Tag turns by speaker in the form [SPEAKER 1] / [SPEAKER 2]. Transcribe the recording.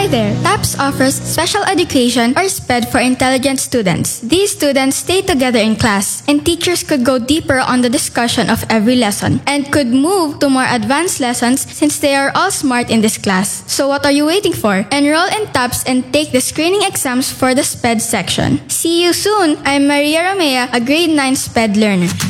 [SPEAKER 1] there, TAPS offers special education or SPED for intelligent students. These students stay together in class, and teachers could go deeper on the discussion of every lesson and could move to more advanced lessons since they are all smart in this class. So what are you waiting for? Enroll in TAPS and take the screening exams for the SPED section. See you soon! I'm Maria Romea, a grade 9 SPED learner.